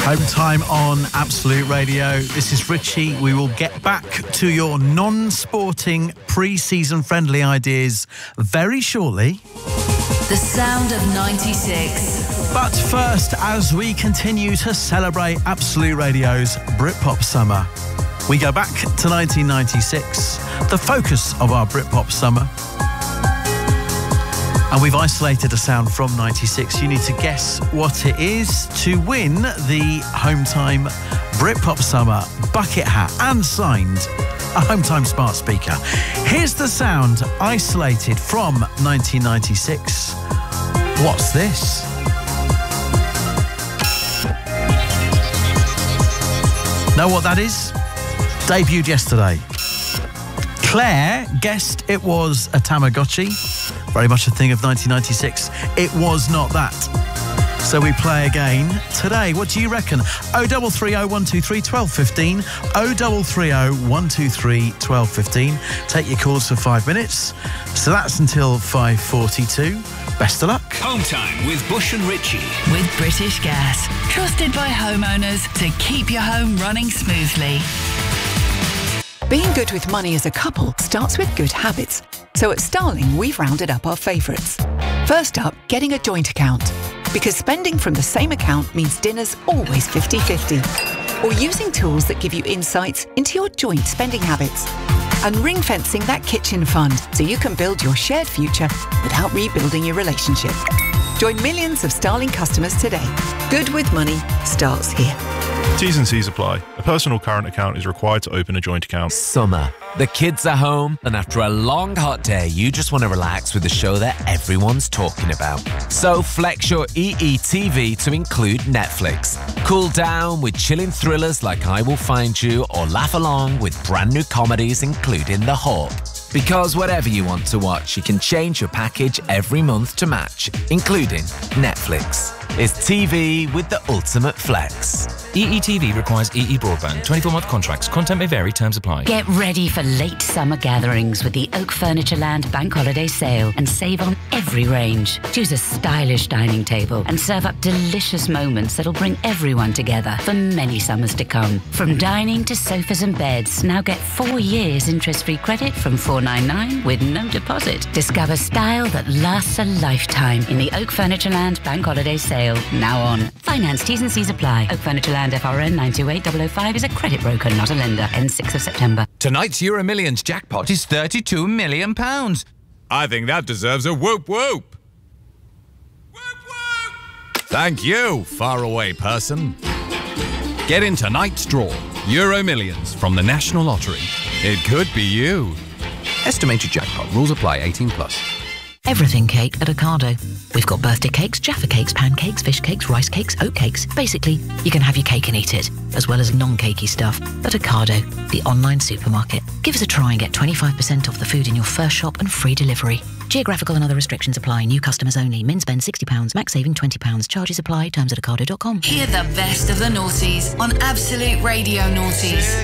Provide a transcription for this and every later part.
Home time on Absolute Radio. This is Richie. We will get back to your non-sporting pre-season friendly ideas very shortly. The sound of 96. But first, as we continue to celebrate Absolute Radio's Britpop Summer, we go back to 1996, the focus of our Britpop Summer. And we've isolated a sound from 96. You need to guess what it is to win the Home Time Britpop Summer bucket hat and signed a Home Time smart speaker. Here's the sound isolated from 1996. What's this? Know what that is? Debuted yesterday. Claire guessed it was a Tamagotchi. Very much a thing of 1996. It was not that. So we play again today. What do you reckon? 0330 123 1215. 0330 123 1215. Take your calls for 5 minutes. So that's until 5:42. Best of luck. Home Time with Bush and Richie. With British Gas. Trusted by homeowners to keep your home running smoothly. Being good with money as a couple starts with good habits. So at Starling, we've rounded up our favourites. First up, getting a joint account. Because spending from the same account means dinner's always 50-50. Or using tools that give you insights into your joint spending habits. And ring-fencing that kitchen fund so you can build your shared future without rebuilding your relationship. Join millions of Starling customers today. Good with money starts here. T's and C's apply. A personal current account is required to open a joint account. Summer. The kids are home, and after a long hot day, you just want to relax with a show that everyone's talking about. So flex your EETV to include Netflix. Cool down with chilling thrillers like I Will Find You, or laugh along with brand new comedies including The Hawk. Because whatever you want to watch, you can change your package every month to match, including Netflix. It's TV with the ultimate flex. EETV requires EE broadband. 24-month contracts. Content may vary. Terms apply. Get ready for late summer gatherings with the Oak Furniture Land Bank Holiday Sale and save on every range. Choose a stylish dining table and serve up delicious moments that'll bring everyone together for many summers to come. From dining to sofas and beds, now get 4 years interest-free credit from $499 with no deposit. Discover style that lasts a lifetime in the Oak Furniture Land Bank Holiday Sale. Now on. Finance T's and C's apply. Oak Furniture Land FRN 928005 is a credit broker, not a lender. Ends 6th of September. Tonight's Euro Millions jackpot is £32 million. I think that deserves a whoop whoop. Whoop whoop! Thank you, faraway person. Get in tonight's draw. Euro Millions from the National Lottery. It could be you. Estimated jackpot. Rules apply. 18+. Everything cake at Ocado. We've got birthday cakes, Jaffa cakes, pancakes, fish cakes, rice cakes, oat cakes. Basically, you can have your cake and eat it, as well as non-cakey stuff at Ocado, the online supermarket. Give us a try and get 25% off the food in your first shop and free delivery. Geographical and other restrictions apply. New customers only. Min spend £60, max saving £20. Charges apply. Terms at ocado.com. Hear the best of the noughties on Absolute Radio Noughties.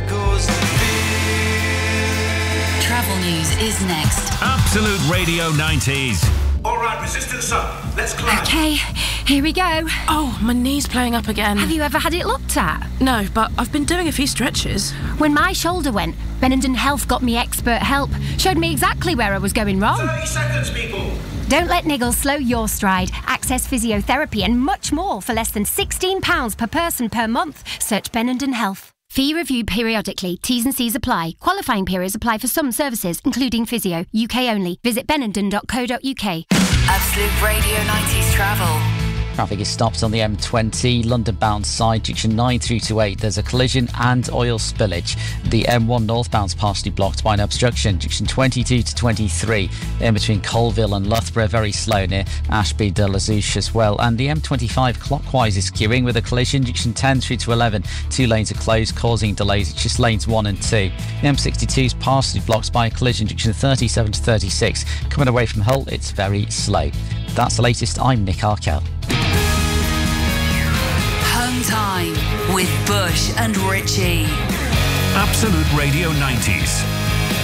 Travel news is next. Absolute Radio 90s. All right, resistance up. Let's climb. Okay, here we go. Oh, my knee's playing up again. Have you ever had it looked at? No, but I've been doing a few stretches. When my shoulder went, Benenden Health got me expert help. Showed me exactly where I was going wrong. 30 seconds, people. Don't let niggles slow your stride. Access physiotherapy and much more for less than £16 per person per month. Search Benenden Health. Fee reviewed periodically. T's and C's apply. Qualifying periods apply for some services, including physio. UK only. Visit benenden.co.uk. Absolute Radio 90s travel. Traffic is stopped on the M20, London-bound side, junction 9 through to 8. There's a collision and oil spillage. The M1 northbound's partially blocked by an obstruction. Junction 22 to 23, in between Colville and Loughborough, very slow near Ashby de la Zouche as well. And the M25 clockwise is queuing with a collision. Junction 10 through to 11, 2 lanes are closed, causing delays. It's just lanes 1 and 2. The M62 is partially blocked by a collision. Junction 37 to 36, coming away from Hull, it's very slow. That's the latest. I'm Nick Arkell. Home Time with Bush and Richie. Absolute Radio 90s.